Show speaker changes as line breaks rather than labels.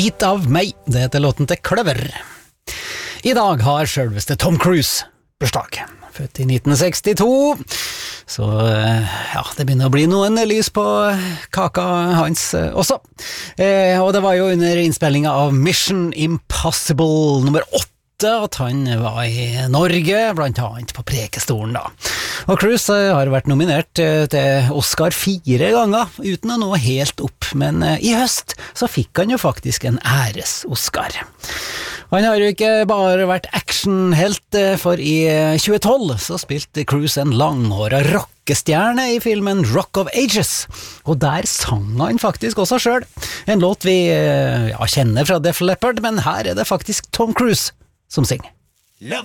Bit av meg, det heter låten til Kløver. I dag har selveste Tom Cruise bursdag, født i 1962, så ja, det begynner å bli noen lys på kaka hans også. Og det var jo under innspillingen av Mission Impossible nummer 8 at han var i Norge, blant annet på Prekestolen da. Og Cruise har vært nominert til Oscar 4 ganger, uten å nå helt opp, men i høst så fikk han jo faktisk en æres-Oscar. Han har jo ikke bare vært actionhelt, for i 2012 så spilte Cruise en langhåret rockestjerne i filmen Rock of Ages, og der sang han faktisk også selv. En låt vi kjenner fra Def Leppard, men her er det faktisk Tom Cruise som synger.